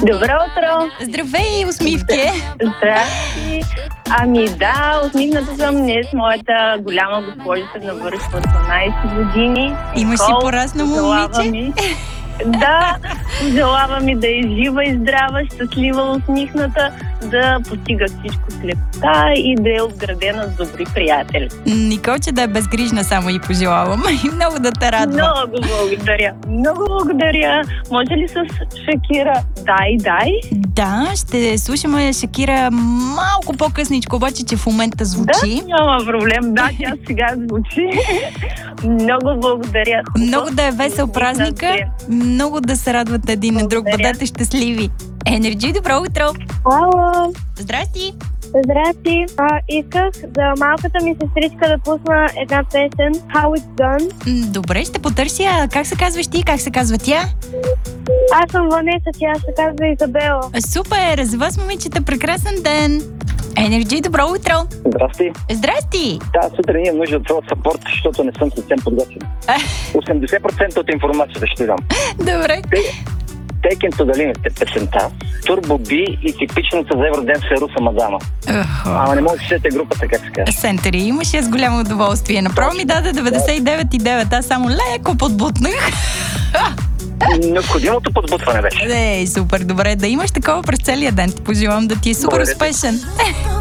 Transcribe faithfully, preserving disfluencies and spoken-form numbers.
Добро утро! Здравей, усмивки! Здрасти! Ами да, усмихната съм днес. Моята голяма госпожица навършва дванайсет години. Имаш си пораснало момиче? Да, желава ми да е жива и здрава, щастлива, усмихната, да постига всичко с лекота и да е обградена с добри приятели. Николче да е безгрижна, само и пожелавам. И много да те радва. Много благодаря. Много благодаря. Може ли с Шакира дай, дай? Да, ще слушаме Шакира малко по-късничко, обаче, че в момента звучи. Да, няма проблем. Да, тя сега звучи. Много благодаря. Много да е весел празника. Много да се радват един на друг. Бъдете щастливи. Енерджи, добро утро! Ало! Здрасти! Здрасти! А, исках за малката ми сестричка да пусна една песен How It's Done. Добре, ще потърся. Как се казваш ти? Как се казва тя? Аз съм Ванеса, тя се казва Изабела. Супер! За вас, момичета, прекрасен ден! Енерджи, добро утро! Здрасти! Здрасти! Да, сутрин имам нужда от твоя съпорт, защото не съм съвсем подготвен. осемдесет процента от информацията ще дам. Добре. Taken to the Limit песента, Turbo B и типичната за Евроден с Руса Мадама. Uh-huh. Ама не мога да сетя групата, как се казва. Сентери, имаше с голямо удоволствие. Направо ми даде деветдесет и девет и девет, аз само леко подбутнах. Необходимото подбутване беше. Ей, супер, добре, да имаш такова през целия ден. Ти пожелавам да ти е супер успешен.